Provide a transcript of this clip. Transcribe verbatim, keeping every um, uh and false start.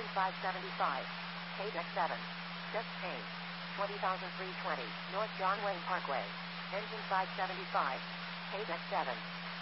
Engine five seventy-five. K deck seven. Test change. twenty thousand three hundred twenty. North John Wayne Parkway. Engine five seventy-five. K deck seven.